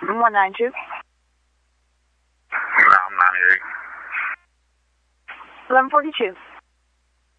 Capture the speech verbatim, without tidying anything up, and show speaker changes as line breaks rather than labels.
one nine two.
No, I'm ninety-eight.
eleven forty-two.